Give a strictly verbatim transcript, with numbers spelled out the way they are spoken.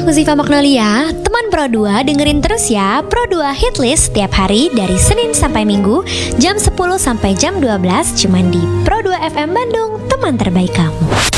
aku Ziva Magnolia, teman Pro dua, dengerin terus ya Pro dua Hitlist setiap hari dari Senin sampai Minggu jam sepuluh sampai jam dua belas cuman di Pro dua F M Bandung, teman terbaik kamu.